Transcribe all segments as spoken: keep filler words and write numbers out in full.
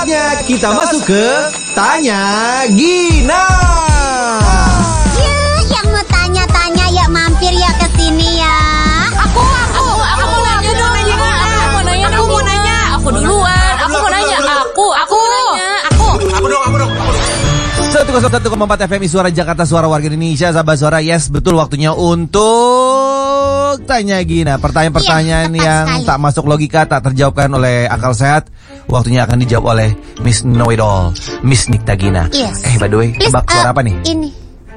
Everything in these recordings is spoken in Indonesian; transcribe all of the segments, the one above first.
Saatnya kita masuk ke Tanya Gina. Ya, yang mau tanya-tanya ya mampir ya ke sini ya. Aku, aku, aku mau nanya dong, nanya Aku mau nanya, aku mau nanya. Aku duluan. Aku mau nanya. Aku, aku nanya. Aku. Aku dong, aku dong. seratus satu koma empat F M I Suara Jakarta, Suara Warga Indonesia. Sahabat Suara, yes, betul waktunya untuk Tanya Gina. Pertanyaan-pertanyaan Iya, yang sekali. tak masuk logika, tak terjawabkan oleh akal sehat, waktunya akan dijawab oleh Miss Know It All, Miss Nikta Gina. Yes. Eh, by the way, Please, tebak suara uh, apa nih? Ini.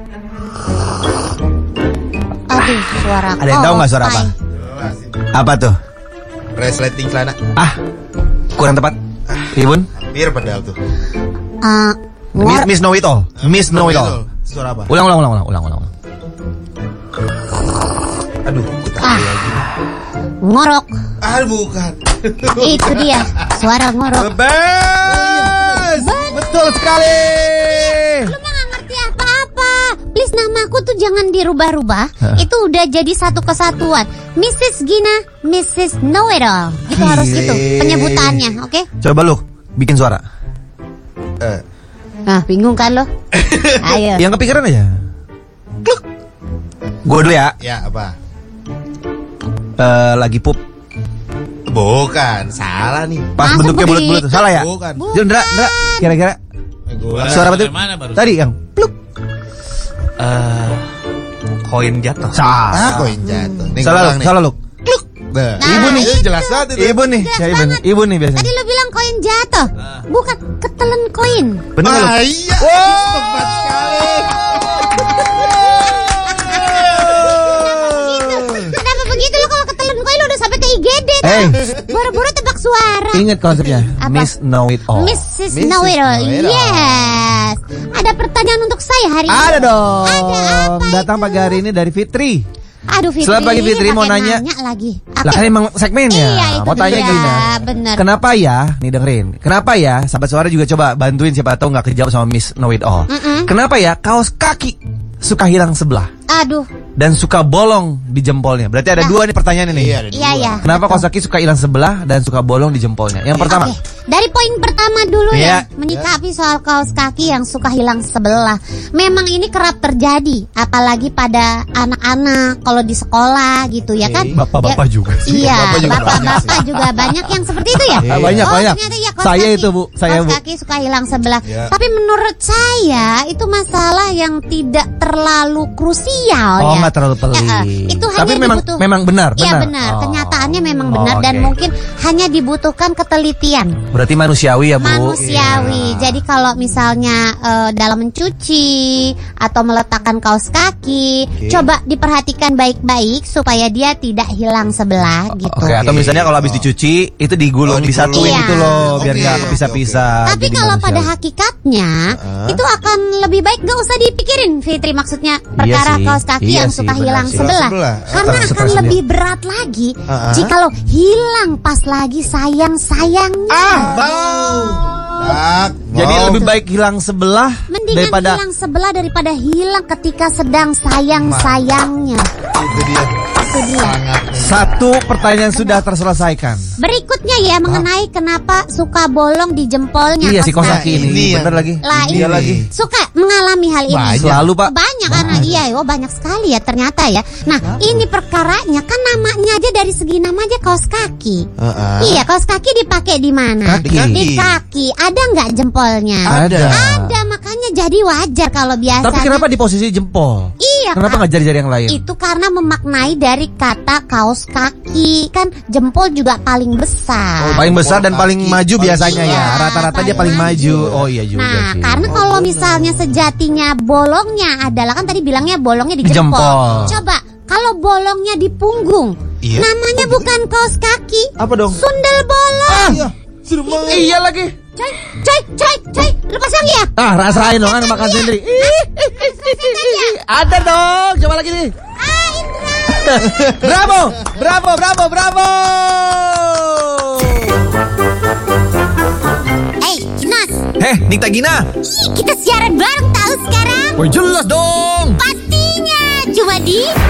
Aduh, suara. Ada yang tahu nggak suara apa? Apa tuh? Resleting celana. Ah, kurang tepat. Ibun? Hampir padahal tuh. Uh, Miss, ngor- Miss Know It All, Miss Know It All. Suara apa? Ulang, ulang, ulang, ulang, ulang, ulang. Aduh, aku tak Ah. lagi. ngorok. Ah, bukan. Itu dia, suara ngorok. Bebas! Betul sekali. Lu mah gak ngerti apa-apa. Please, namaku tuh jangan dirubah-rubah. Itu udah jadi satu kesatuan. Missus Gina, Missus Know It All. Itu harus Iya. gitu penyebutannya, oke? Coba lu bikin suara. Eh, Nah, bingung kan lo? Ayo. Yang kepikiran aja. Gue dulu ya. ya apa? Eh, lagi pup. Bukan, salah nih. Pas Masa bentuknya begitu? bulat-bulat. Salah ya? Bukan. Jun, Ndra, Ndra, kira-kira Gua suara apa tuh? Mana baru? Tadi yang pluk. Eh, koin jatuh. Ah, Salah. koin jatuh. Nih, Salah ulang lu, nih. salah lu. Nah, Nah, ibu nih. itu. Jelas banget itu. Ibu nih, Jelas ya ibu nih. banget. Ibu nih biasanya. Tadi lo bilang koin jatuh. Bukan, ketelen koin. Bener nggak lu? Ah, iya. Wow. Tepat sekali. Kenapa begitu lo kalau ketelen koin lo udah sampai ke I G D dah. Eh. Boro-boro tebak suara. Ingat konsepnya. Apa? Miss Know It All. Missus Missus Know It All. Know It All. Yes. Ada pertanyaan untuk saya hari ini. Ada dong. Ada apa Datang itu? pagi hari ini dari Fitri. Aduh, Fitri. Selamat pagi, Fitri, mau pakai nanya. lagi. Lah kan emang segmennya. Iya, itu Mau tanya dia. Gina. Bener. Kenapa ya? Nih dengerin. Kenapa ya? Sahabat Suara juga coba bantuin siapa tahu nggak kejawab sama Miss Know It All. Mm-mm. Kenapa ya kaos kaki suka hilang sebelah Aduh. dan suka bolong di jempolnya? Berarti ada Nah. dua nih pertanyaan ini. Iya, ada Iya, dua. iya. Kenapa kaos kaki suka hilang sebelah dan suka bolong di jempolnya? Yang pertama. Oke, dari poin pertama dulu Iya. ya, menyikapi soal kaos kaki yang suka hilang sebelah. Memang ini kerap terjadi, apalagi pada anak-anak kalau di sekolah gitu ya kan? Bapak-bapak Ya, juga sih. Iya, Bapak juga bapak-bapak banyak juga banyak yang seperti itu ya. Ah, banyak, oh, banyak. ternyata ya, kaos Saya kaki, itu, Bu. Saya, kaos Bu. kaki suka hilang sebelah. Ya. Tapi menurut saya itu masalah yang tidak terlalu krusial Oh, ya. nggak terlalu pelik. Ya, eh, itu Tapi hanya memang dibutuh- memang benar, Iya benar. benar. Oh. Kenyataannya memang Oh, benar dan oke. mungkin hanya dibutuhkan ketelitian. Berarti manusiawi ya, Bu. Manusiawi. Jadi kalau misalnya eh, dalam mencuci atau meletakkan kaos kaki, coba diperhatikan baik-baik supaya dia tidak hilang sebelah gitu. Oke, atau misalnya kalau habis dicuci itu digulung, Oh, digulung. disatuin Iya. gitu loh, biar Oke, nggak oke, pisah-pisah. Tapi Jadi kalau pada manusiawi. hakikatnya itu akan lebih baik gak usah dipikirin, Fitri, maksudnya perkara sih. kaos kaki Iya yang sih, suka benar hilang sih. sebelah. Sebelah. Karena Akan akan stres lebih berat lagi Uh-uh. jika lo hilang pas lagi sayang-sayangnya. Ah, bau. Tak, Jadi mau. lebih baik hilang sebelah Mendingan daripada hilang sebelah daripada hilang ketika sedang sayang-sayangnya. Itu dia. Itu dia. Sangat. satu pertanyaan sudah terselesaikan. Berikutnya ya mengenai kenapa suka bolong di jempolnya. Iya si kaos kaos kaki. kaki ini, Ini yang- bener lagi. Lah, Dia ini. lagi. Suka mengalami hal ini. Banyak. Selalu Pak. Banyak karena iya, oh banyak sekali ya ternyata ya. Nah, ini perkaranya kan namanya aja dari segi nama aja kaos kaki. Heeh. Iya, kaos kaki dipakai di mana? Kaki. Di kaki. Ada nggak jempolnya? Ada. Ada, makanya jadi wajar kalau biasa. Tapi kenapa di posisi jempol? Iya, Kenapa Kak. nggak jari-jari yang lain? Itu karena memaknai dari kata kaos kaki. Kan jempol juga paling besar. Paling besar dan Jempol paling kaki, maju paling- biasanya ya. Iya, Rata-rata dia paling paling maju. maju. Oh iya juga Nah, sih. karena kalau misalnya sejatinya bolongnya adalah kan tadi bilangnya bolongnya di Di jempol. jempol. Coba kalau bolongnya di punggung, Iya. namanya bukan kaos kaki, Apa dong? sundel bolong. Iya. Sudah mau. Iya lagi. Coy, coy, coy, coy, lepas lagi ya. Ah, rasain dong kan makan sendiri. Ih, ada dong. Coba lagi nih. Ah, Indra. Bravo, bravo, bravo, bravo. Hey, Kinas. Heh, Nikta Gina. Ih, kita siaran bareng tahu sekarang. Oh jelas dong. Pastinya cuma di